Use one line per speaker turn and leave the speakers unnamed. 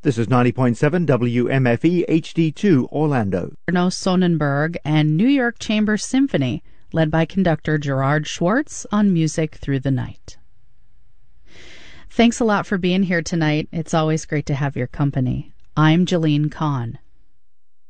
This is 90.7 WMFE HD2 Orlando.
Arno Sonnenberg and New York Chamber Symphony, led by conductor Gerard Schwartz on Music Through the Night. Thanks a lot for being here tonight. It's always great to have your company. I'm Jeline Kahn.